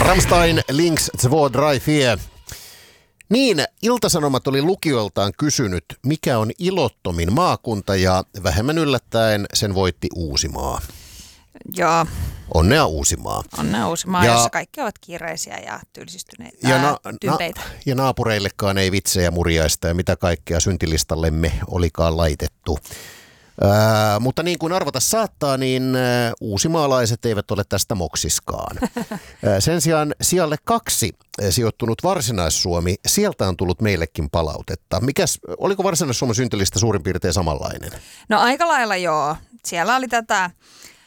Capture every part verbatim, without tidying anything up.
Rammstein, Links, två, drei, vier. Niin, Ilta-Sanomat oli lukijoiltaan kysynyt, mikä on ilottomin maakunta, ja vähemmän yllättäen sen voitti Uusimaa. Joo. Onnea Uusimaa. Onnea Uusimaa, ja, jossa kaikki ovat kiireisiä ja tylsistyneitä ja, na, tympeitä. Na, ja naapureillekaan ei vitsejä, murjaista ja mitä kaikkea syntilistallemme olikaan laitettu. Ää, mutta niin kuin arvata saattaa, niin ä, uusimaalaiset eivät ole tästä moksiskaan. Ää, sen sijaan sijalle kaksi ä, sijoittunut Varsinais-Suomi, sieltä on tullut meillekin palautetta. Mikäs, oliko Varsinais-Suomen syntilista suurin piirtein samanlainen? No aika lailla joo. Siellä oli tätä, ä,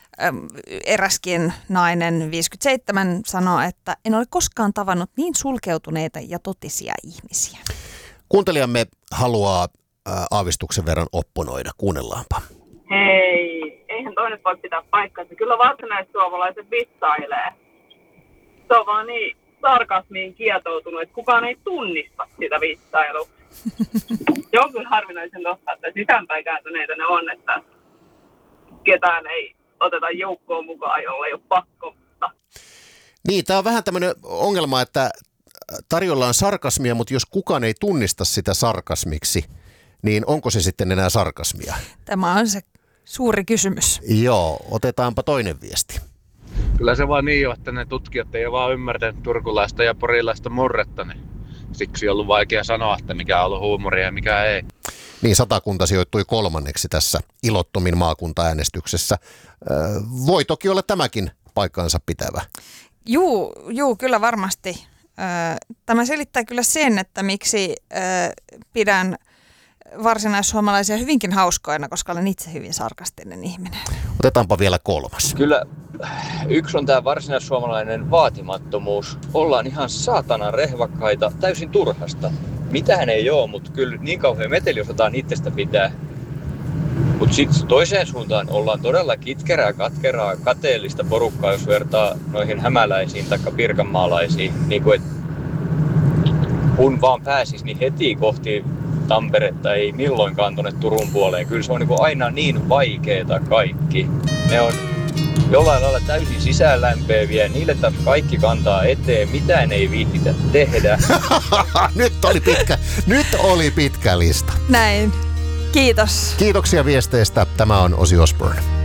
eräskin nainen viisikymmentäseitsemän sanoi, että en ole koskaan tavannut niin sulkeutuneita ja totisia ihmisiä. Kuuntelijamme haluaa aavistuksen verran opponoida. Kuunnellaanpa. Hei, eihän toi nyt voi pitää paikkansa. Kyllä varsinaissuomalaiset vitsailee. Se on vaan niin sarkasmiin kietoutunut, että kukaan ei tunnista sitä vitsailua. Se on kyllä harvinaisen totta, että sisäänpäin kääntyneitä ne on, että ketään ei oteta joukkoon mukaan, jolla ei ole pakko. Niin, tämä on vähän tämmöinen ongelma, että tarjolla on sarkasmia, mutta jos kukaan ei tunnista sitä sarkasmiksi, niin onko se sitten enää sarkasmia? Tämä on se suuri kysymys. Joo, otetaanpa toinen viesti. Kyllä se vaan niin on, että ne tutkijat ei ole vaan ymmärtänyt turkulaista ja porilaista murretta, niin siksi on ollut vaikea sanoa, että mikä on ollut huumoria ja mikä ei. Niin, Satakunta sijoittui kolmanneksi tässä ilottomin maakuntaäänestyksessä. Voi toki olla tämäkin paikkaansa pitävä. Juu, juu, kyllä varmasti. Tämä selittää kyllä sen, että miksi pidän varsinaissuomalaisia hyvinkin hauskoina, koska olen itse hyvin sarkastinen ihminen. Otetaanpa vielä kolmas. Kyllä yksi on tämä varsinaissuomalainen vaatimattomuus. Ollaan ihan saatana rehvakkaita täysin turhasta. Mitähän ei ole, mutta kyllä niin kauhean meteli osataan itsestä pitää. Mutta sitten toiseen suuntaan ollaan todella kitkerää, katkeraa, kateellista porukkaa, jos vertaa noihin hämäläisiin tai pirkanmaalaisiin. Niin kuin, kun vaan pääsis, niin heti kohti Tamperetta ei milloinkaan tuonne Turun puoleen. Kyllä se on niin kuin aina niin vaikeeta kaikki. Ne on jollain lailla täysin sisäänlämpeäviä, niille taas kaikki kantaa eteen, mitään ei viihtitä tehdä. Nyt oli pitkä, nyt oli pitkä lista. Näin. Kiitos. Kiitoksia viesteistä. Tämä on Ozzy Osbourne.